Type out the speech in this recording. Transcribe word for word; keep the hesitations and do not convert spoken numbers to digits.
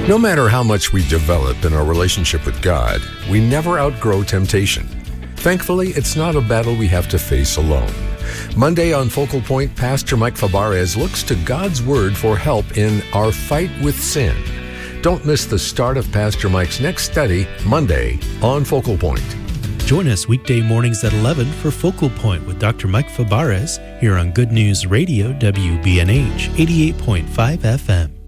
No matter how much we develop in our relationship with God, we never outgrow temptation. Thankfully, it's not a battle we have to face alone. Monday on Focal Point, Pastor Mike Fabarez looks to God's Word for help in our fight with sin. Don't miss the start of Pastor Mike's next study, Monday on Focal Point. Join us weekday mornings at eleven for Focal Point with Doctor Mike Fabarez here on Good News Radio, W B N H eighty-eight point five F M.